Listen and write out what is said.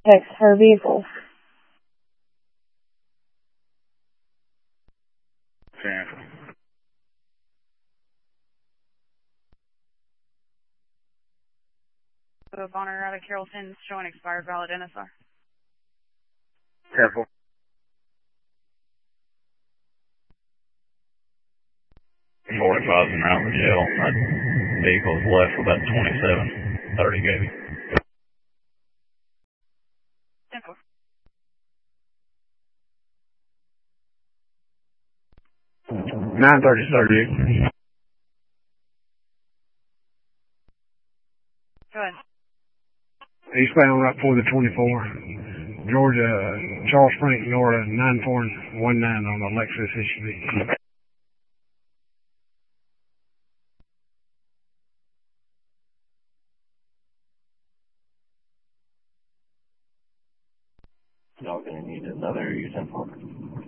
Text her vehicle. Central. Bonner out of Carrollton showing expired valid NSR. Careful. More miles an hour, jail. That vehicle's left for about 27, 30 maybe. 10-4. Nine 30. Go ahead. Eastbound right for the 24. Georgia, Charles Frank, Florida, 9419 on the Lexus SUV. Y'all gonna need another U-10